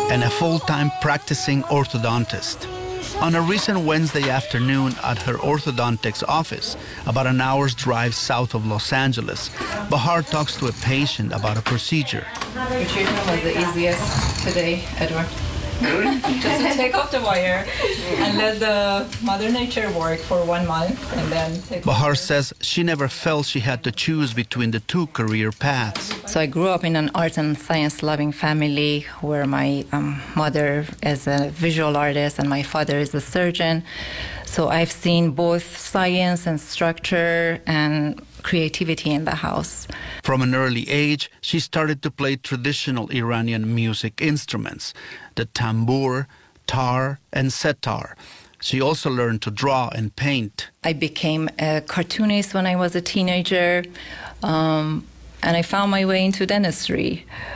and a full-time practicing orthodontist. On a recent Wednesday afternoon at her orthodontics office, about an hour's drive south of Los Angeles, Bahar talks to a patient about a procedure. Your treatment was the easiest today, Edward. Just to take off the wire and let the Mother Nature work for 1 month and then take Bahar says she never felt she had to choose between the two career paths. So I grew up in an art and science loving family where my mother is a visual artist and my father is a surgeon. So I've seen both science and structure and creativity in the house. From an early age, she started to play traditional Iranian music instruments, the tambour, tar, and setar. She also learned to draw and paint. I became a cartoonist when I was a teenager, and I found my way into dentistry.